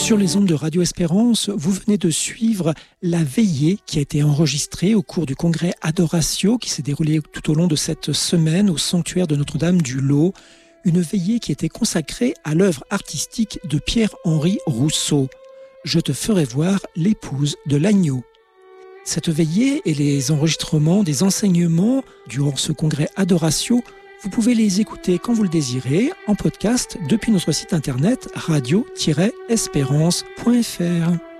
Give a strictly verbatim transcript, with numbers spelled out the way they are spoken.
Sur les ondes de Radio Espérance, vous venez de suivre la veillée qui a été enregistrée au cours du congrès Adoratio qui s'est déroulé tout au long de cette semaine au sanctuaire de Notre-Dame du Lot. Une veillée qui était consacrée à l'œuvre artistique de Pierre-Henri Rousseau. Je te ferai voir l'épouse de l'agneau. Cette veillée et les enregistrements des enseignements durant ce congrès Adoratio, vous pouvez les écouter quand vous le désirez en podcast depuis notre site internet radio tiret espérance point f r.